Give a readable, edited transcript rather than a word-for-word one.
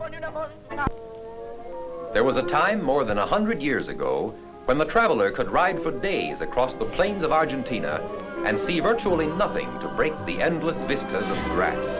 There was a time more than 100 years ago when the traveler could ride for days across the plains of Argentina and see virtually nothing to break the endless vistas of grass.